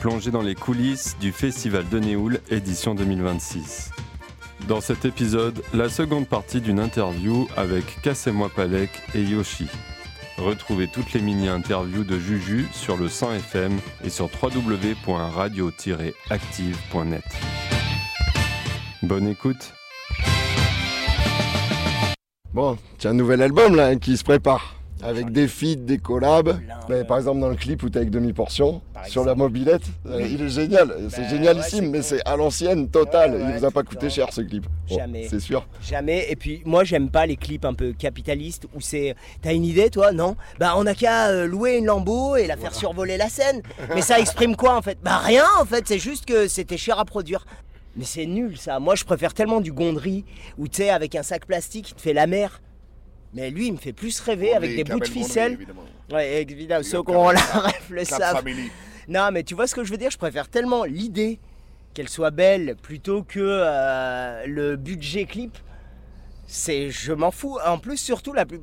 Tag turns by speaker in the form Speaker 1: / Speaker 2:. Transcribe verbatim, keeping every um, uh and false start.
Speaker 1: plongez dans les coulisses du Festival de Néoul, édition deux mille vingt-six. Dans cet épisode, la seconde partie d'une interview avec Cassez-moi Palek et Yoshi. Retrouvez toutes les mini-interviews de Juju sur le cent F M et sur w w w point radio tiret active point net. Bonne écoute.
Speaker 2: Bon, tu as un nouvel album là qui se prépare. Avec des feats, des collabs. Mais par exemple dans le clip où t'es avec demi-portion, sur la mobilette, euh, il est génial. C'est bah, génialissime, ouais, c'est mais c'est à l'ancienne totale. Ouais, ouais, il vous a pas coûté cher ce clip. Bon,
Speaker 3: jamais.
Speaker 2: C'est sûr.
Speaker 3: Jamais. Et puis moi j'aime pas les clips un peu capitalistes où c'est. T'as une idée toi? Non. Bah on a qu'à euh, louer une Lambo et la faire voilà. survoler la scène. Mais ça exprime quoi en fait? Bah rien en fait. C'est juste que c'était cher à produire. Mais c'est nul ça. Moi je préfère tellement du Gondry où tu sais avec un sac plastique il te fait la mer. Mais lui, il me fait plus rêver avec des bouts de ficelle.
Speaker 4: Évidemment.
Speaker 3: Ouais, évidemment, ceux qui ont la ref le savent. Non, mais tu vois ce que je veux dire? Je préfère tellement l'idée qu'elle soit belle plutôt que euh, le budget clip. C'est, je m'en fous. En plus, surtout, la plupart